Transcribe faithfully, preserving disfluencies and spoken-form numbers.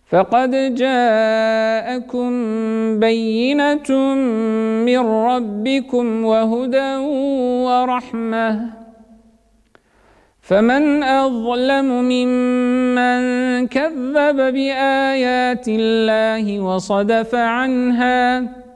فقد جاءكم بينة من ربكم وهدى ورحمة فمن أظلم ممن كذب بآيات الله وصدف عنها